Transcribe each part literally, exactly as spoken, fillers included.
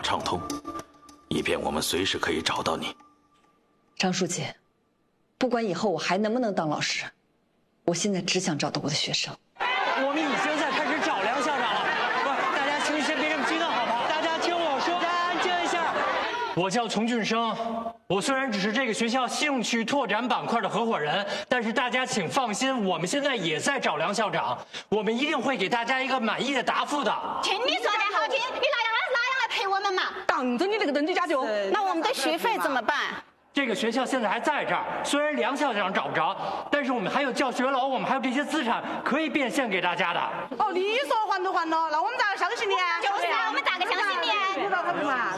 畅通，以便我们随时可以找到你。 张书记，不管以后我还能不能当老师，我现在只想找到我的学生。 我们已经在开始找梁校长了，不，大家请先别这么激动好不好？大家听我说，大家安静一下。我叫丛俊生，我虽然只是这个学校兴趣拓展板块的合伙人，但是大家请放心，我们现在也在找梁校长，我们一定会给大家一个满意的答复的。 听你说的好听，你哪样哪样来陪我们嘛？ 当着你那个登记家教， 那我们的学费怎么办？ 这个学校现在还在这儿，虽然梁校长找不着，但是我们还有教学楼，我们还有这些资产可以变现给大家的。 哦，你说还都还了，那我们咋个相信你啊？ 就是啊，我们咋个相信你？ 你咋个不嘛？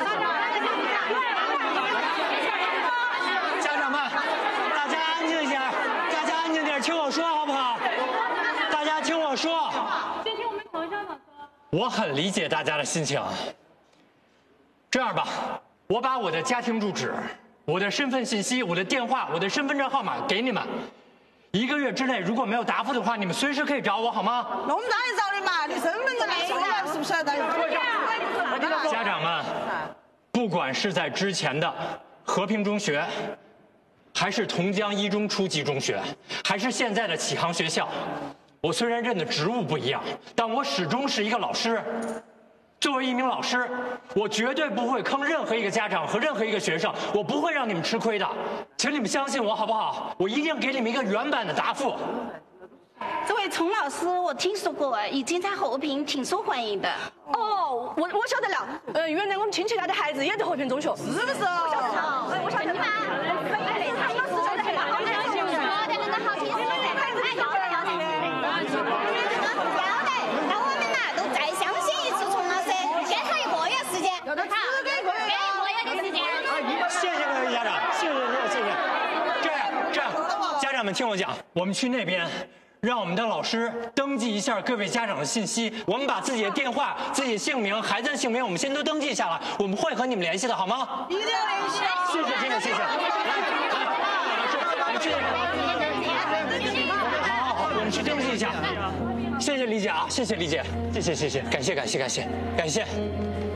家长们，大家安静一下，大家安静点，听我说好不好？大家听我说。 先听我们冯校长说。 我很理解大家的心情。这样吧，我把我的家庭住址、我的身份信息、我的电话、我的身份证号码给你们。一个月之内如果没有答复的话，你们随时可以找我，好吗？ 那我们哪里找你嘛？你身份证拿出来是不是？ 家长们，不管是在之前的和平中学，还是同江一中初级中学，还是现在的启航学校，我虽然任的职务不一样，但我始终是一个老师。作为一名老师，我绝对不会坑任何一个家长和任何一个学生，我不会让你们吃亏的，请你们相信我好不好？我一定给你们一个原版的答复。 这位丛老师，我听说过，已经在和平挺受欢迎的。 哦，我我晓得了。呃，原来我们亲戚家的孩子也在和平中学，是不是？我晓得了。哎，我晓得了。哎，老师说的很好，说的那个好听，是不是？哎，要得要得。要得，那我们呐都再相信一次丛老师，给他一个月时间。 要得，只给一个月。 给一个月的时间。 谢谢各位家长，谢谢谢谢谢谢。这样这样，家长们听我讲，我们去那边。让我们的老师登记一下各位家长的信息，我们把自己的电话、自己的姓名、孩子的姓名，我们先都登记下来，我们会和你们联系的，好吗？ 一定要联系。 谢谢，谢谢，谢谢。来，老师，我们去那边。好好好，我们去登记一下。谢谢李姐啊，谢谢李姐，谢谢谢谢，感谢感谢感谢感谢。